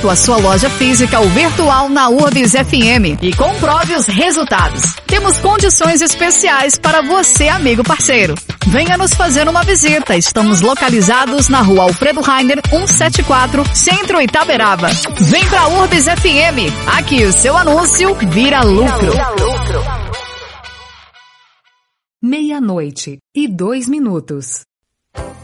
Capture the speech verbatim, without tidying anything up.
gratuito a sua loja física ou virtual na Urbis F M e comprove os resultados. Temos condições especiais para você, amigo parceiro. Venha nos fazer uma visita. Estamos localizados na Rua Alfredo Rainer, cento e setenta e quatro, Centro Itaberaba. Vem pra Urbis F M. Aqui o seu anúncio vira lucro. Meia-noite e dois minutos.